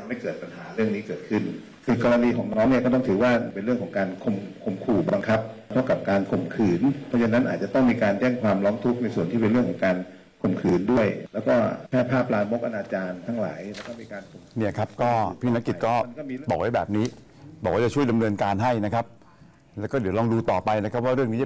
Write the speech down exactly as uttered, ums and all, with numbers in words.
ไม่เกิดปัญหาเรื่องนี้เกิดขึ้นคือกรณีของน้องเนี่ยก็ต้องถือว่าเป็นเรื่องของการข่มข่มขู่บังคับเท่ากับการข่มขืนเพราะฉะนั้นอาจจะต้องมีการแจ้งความร้องทุกข์ในส่วนที่เป็นเรื่องของการข่มขืนด้วยแล้วก็แพร่ภาพลามกอนาจารทั้งหลายแล้วก็มีการเนี่ยครับก็พี่นกิจก็บอกไว้แบบนี้บอกว่าจะช่วยดำเนินการให้นะครับแล้วก็เดี๋ยวลองดูต่อไปนะครับว่าเรื่องนี้